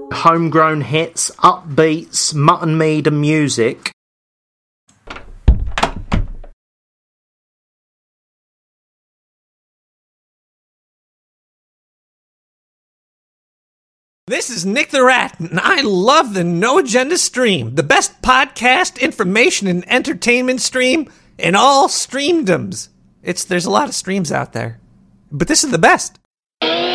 Homegrown hits, upbeats, mutton mead and music. This is Nick the Rat, and I love the No Agenda stream, the best podcast, information, and entertainment stream in all streamdoms. There's a lot of streams out there, but this is the best.